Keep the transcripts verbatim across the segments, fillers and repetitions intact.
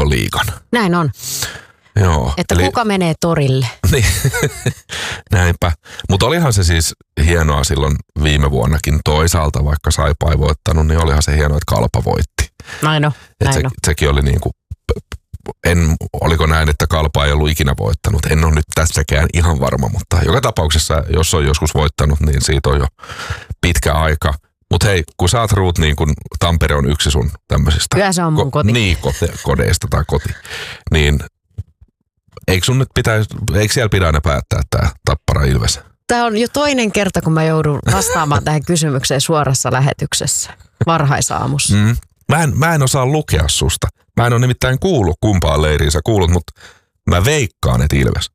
Jääkiekkoliigan. Näin on. Joo. Että eli kuka menee torille? Niin, näinpä. Mutta olihan se siis hienoa silloin viime vuonnakin toisaalta, vaikka Saipa ei voittanut, niin olihan se hienoa, että Kalpa voitti. Näin on, näin se, on. Sekin oli niin kuin, en, oliko näin, että Kalpa ei ollut ikinä voittanut. En ole nyt tässäkään ihan varma, mutta joka tapauksessa, jos on joskus voittanut, niin siitä on jo pitkä aika. Mutta hei, kun sä oot Ruut, niin kun Tampere on yksi sun tämmöisistä. Kyllä se on mun koti. Niin, kote, kodeista tai koti. Niin eikö sun nyt pitäisi, eikö siellä pidä aina päättää tää Tappara Ilves? Tämä on jo toinen kerta, kun mä joudun vastaamaan tähän kysymykseen suorassa lähetyksessä, varhaisaamussa. Mm. Mä, en, mä en osaa lukea susta. Mä en ole nimittäin kuullut kumpaan leiriin sä kuulut, mutta mä veikkaan, että Ilves.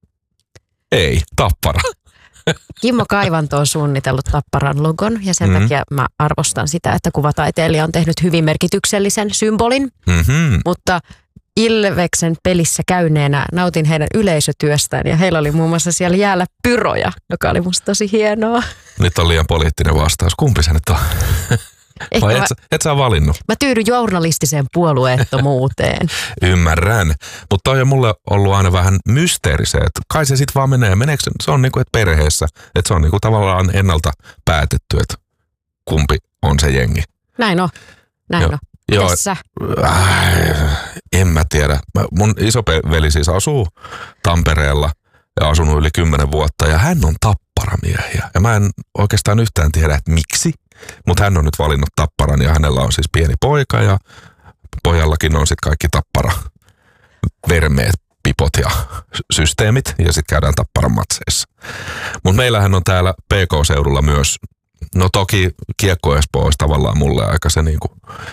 Ei, Tappara. Kimmo Kaivanto on suunnitellut Tapparan logon ja sen mm-hmm. takia mä arvostan sitä, että kuvataiteilija on tehnyt hyvin merkityksellisen symbolin. Mm-hmm. Mutta Ilveksen pelissä käyneenä nautin heidän yleisötyöstään ja heillä oli muun muassa siellä jäällä pyroja, joka oli musta tosi hienoa. Nyt on liian poliittinen vastaus. Kumpi se nyt on? Vai et, et sä valinnut? Mä tyydyn journalistiseen puolueettomuuteen. Ymmärrän. Mutta toi on mulle ollut aina vähän mysteeri se, että kai se sit vaan menee. Meneekö se on niinku, että perheessä, että se on niinku tavallaan ennalta päätetty, että kumpi on se jengi. Näin on. Näin on. Joo, Tässä. Äh, en mä tiedä. Mä, mun isoveli siis asuu Tampereella ja asunut yli kymmenen vuotta ja hän on Tapparamiehiä. Ja mä en oikeastaan yhtään tiedä, että miksi, mutta hän on nyt valinnut Tapparan ja hänellä on siis pieni poika ja pojallakin on sitten kaikki Tappara vermeet, pipot ja systeemit ja sitten käydään Tapparan matseissa. Mutta meillähän on täällä P K-seudulla myös, no toki Kiekko Espoo olisi tavallaan mulle aika se niinku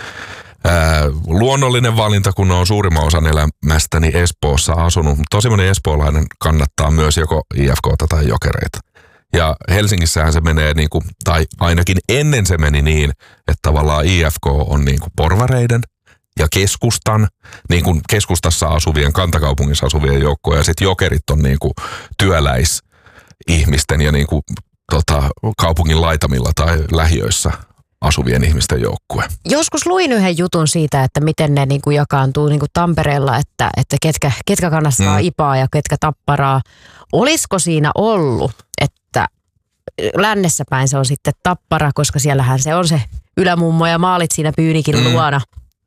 Ää, luonnollinen valinta, kun on suurimman osan elämästäni Espoossa asunut. Tosi moni espoolainen kannattaa myös joko I F K:ta tai Jokereita. Ja Helsingissähän se menee, niin kuin, tai ainakin ennen se meni niin, että tavallaan I F K on niin kuin porvareiden ja keskustan, niin kuin keskustassa asuvien, kantakaupungissa asuvien joukkoja, ja sitten Jokerit on niin kuin työläisihmisten ja niin kuin, tota, kaupungin laitamilla tai lähiöissä asuvien ihmisten joukkue. Joskus luin yhden jutun siitä, että miten ne niinku jakaantuu niinku Tampereella, että, että ketkä, ketkä kannattaa mm. Ipaa ja ketkä Tapparaa. Olisiko siinä ollut, että lännessä päin se on sitten Tappara, koska siellähän se on se ylämummo ja maalit siinä Pyynikin mm. luona.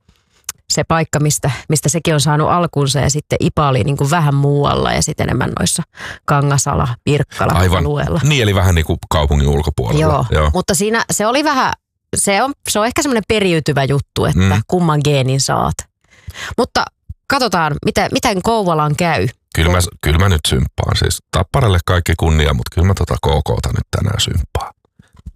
Se paikka, mistä, mistä sekin on saanut alkunsa ja sitten Ipa oli niin kuin vähän muualla ja sitten enemmän noissa Kangasala, Pirkkala alueella. Niin, eli vähän niin kuin kaupungin ulkopuolella. Joo, Joo. Mutta siinä se oli vähän, se on, se on ehkä semmoinen periytyvä juttu, että mm. kumman geenin saat. Mutta katsotaan, miten, miten Kouvolaan käy. Kyllä mä, kyllä mä nyt symppaan. Siis Tapparalle kaikki kunnia, mutta kyllä mä tota K K:ta nyt tänään symppaan.